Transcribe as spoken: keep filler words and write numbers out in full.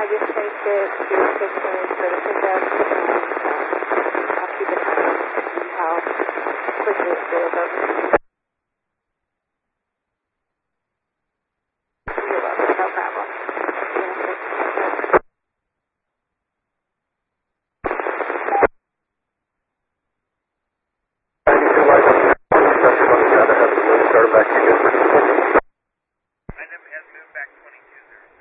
I just take the two pictures for the pickup and uh, I'll keep an eye on how quickly it goes.